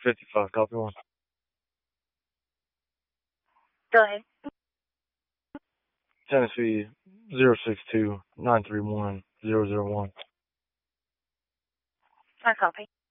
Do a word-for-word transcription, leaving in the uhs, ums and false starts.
fifty-five, copy one. Go ahead. Tennessee zero six two nine three one zero zero one. I copy.